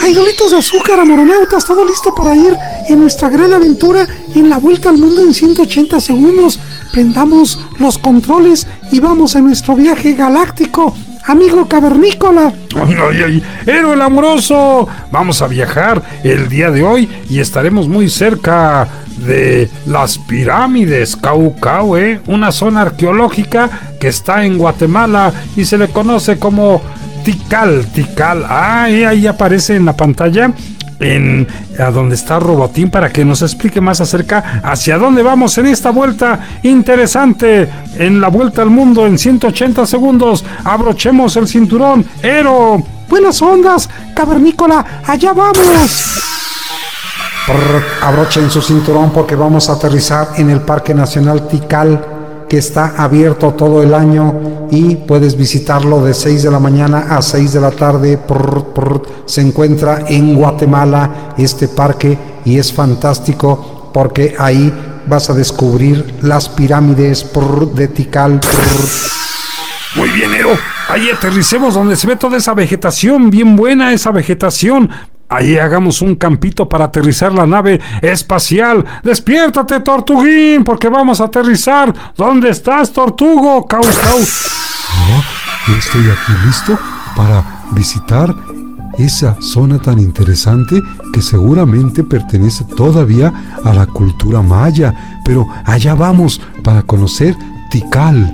Idolitos de azúcar, amoronautas, todo listo para ir en nuestra gran aventura en la vuelta al mundo en 180 segundos. Prendamos los controles y vamos en nuestro viaje galáctico, amigo cavernícola. ¡Ay, héroe el amoroso! Vamos a viajar el día de hoy y estaremos muy cerca de las pirámides Caucau, una zona arqueológica que está en Guatemala y se le conoce como Tikal. Ahí aparece en la pantalla a donde está Robotín para que nos explique más acerca hacia dónde vamos en esta vuelta interesante, en la vuelta al mundo en 180 segundos. Abrochemos el cinturón, Ero. Buenas ondas, cavernícola, allá vamos. Abrochen su cinturón porque vamos a aterrizar en el Parque Nacional Tikal, que está abierto todo el año y puedes visitarlo de 6 de la mañana a 6 de la tarde. Se encuentra en Guatemala este parque y es fantástico porque ahí vas a descubrir las pirámides de Tikal. Muy bien, Ero. Ahí aterricemos donde se ve toda esa vegetación, bien buena esa vegetación. Ahí hagamos un campito para aterrizar la nave espacial. ¡Despiértate, Tortuguín! Porque vamos a aterrizar. ¿Dónde estás, Tortugo? ¡Cau! Yo estoy aquí listo para visitar esa zona tan interesante que seguramente pertenece todavía a la cultura maya. Pero allá vamos para conocer Tikal.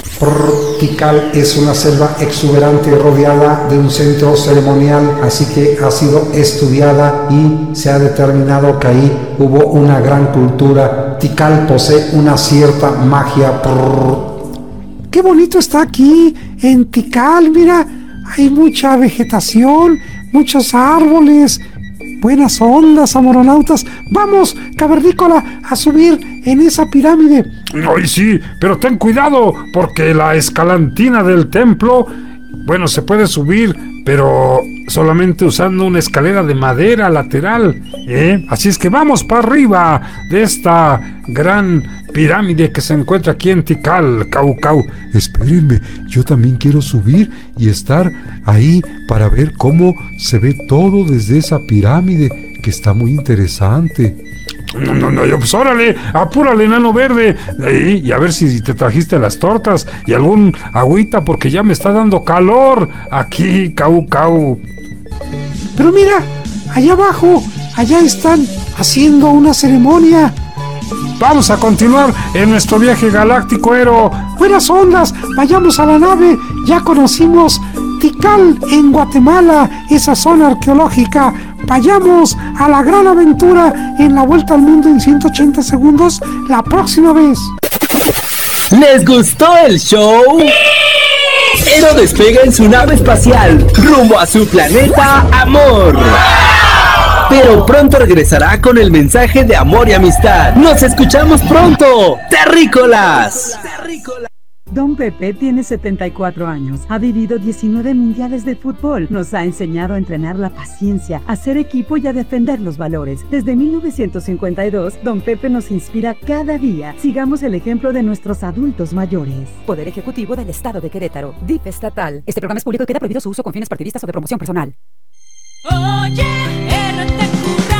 Tikal es una selva exuberante rodeada de un centro ceremonial, así que ha sido estudiada y se ha determinado que ahí hubo una gran cultura. Tikal posee una cierta magia. ¡Qué bonito está aquí en Tikal! Mira, hay mucha vegetación, muchos árboles, buenas ondas, amoronautas. ¡Vamos, cavernícola, a subir en esa pirámide! ¡Ay, sí! Pero ten cuidado, porque la escalantina del templo, bueno, se puede subir, pero solamente usando una escalera de madera lateral, Así es que vamos para arriba de esta gran pirámide que se encuentra aquí en Tikal, Caucau. Espérenme, yo también quiero subir y estar ahí para ver cómo se ve todo desde esa pirámide, que está muy interesante. No, pues órale, apúrale, enano verde, y a ver si te trajiste las tortas y algún agüita, porque ya me está dando calor aquí, Caucau. Pero mira, allá abajo, allá están haciendo una ceremonia. Vamos a continuar en nuestro viaje galáctico, Ero. Buenas ondas, vayamos a la nave. Ya conocimos Tikal en Guatemala, esa zona arqueológica. Vayamos a la gran aventura en la vuelta al mundo en 180 segundos la próxima vez. ¿Les gustó el show? Ero despega en su nave espacial rumbo a su planeta Amor. Pero pronto regresará con el mensaje de amor y amistad. ¡Nos escuchamos pronto! ¡Terrícolas! Don Pepe tiene 74 años, ha vivido 19 mundiales de fútbol, nos ha enseñado a entrenar la paciencia, a ser equipo y a defender los valores. Desde 1952, Don Pepe nos inspira cada día. Sigamos el ejemplo de nuestros adultos mayores. Poder Ejecutivo del Estado de Querétaro, DIF estatal. Este programa es público y queda prohibido su uso con fines partidistas o de promoción personal. Oye, RTQ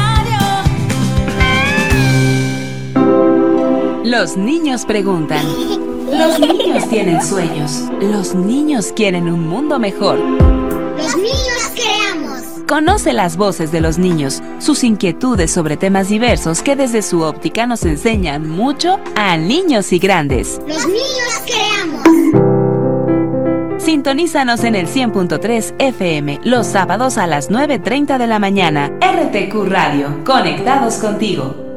Radio. Los niños preguntan. Los niños tienen sueños. Los niños quieren un mundo mejor. Los niños creamos. Conoce las voces de los niños, sus inquietudes sobre temas diversos que desde su óptica nos enseñan mucho a niños y grandes. Los niños creamos. Sintonízanos en el 100.3 FM los sábados a las 9:30 de la mañana. RTQ Radio, conectados contigo.